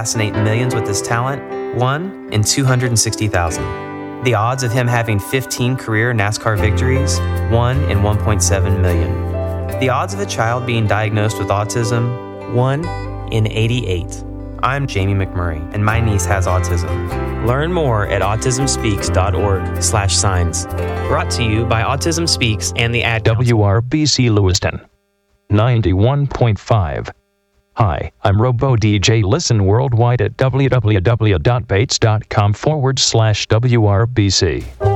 fascinate millions with his talent? 1 in 260,000. The odds of him having 15 career NASCAR victories? 1 in 1.7 million. The odds of a child being diagnosed with autism? 1 in 88. I'm Jamie McMurray, and my niece has autism. Learn more at autismspeaks.org/signs. Brought to you by Autism Speaks and the Ad Council. WRBC Lewiston, 91.5. Hi, I'm Robo DJ. Listen worldwide at www.bates.com/WRBC.